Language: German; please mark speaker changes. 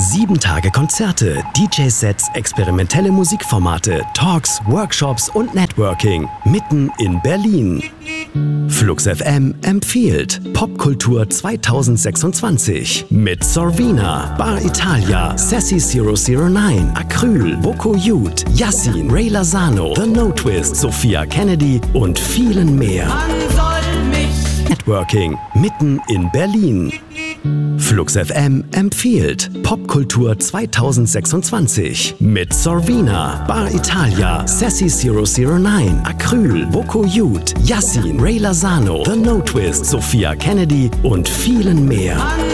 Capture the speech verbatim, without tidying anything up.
Speaker 1: Sieben Tage Konzerte, D J-Sets, experimentelle Musikformate, Talks, Workshops und Networking mitten in Berlin. Flux F M empfiehlt Popkultur zweitausendsechsundzwanzig mit Sorvina, Bar Italia, Sassy null null neun, Acryl, Boko Youth, Yassin, Ray Lozano, The No Twist, Sophia Kennedy und vielen mehr. Networking mitten in Berlin. Flux F M empfiehlt Popkultur zweitausendsechsundzwanzig mit Sorvina, Bar Italia, Sassy null null neun, Acryl, Boko Youth, Yassin, Ray Lozano, The No Twist, Sophia Kennedy und vielen mehr.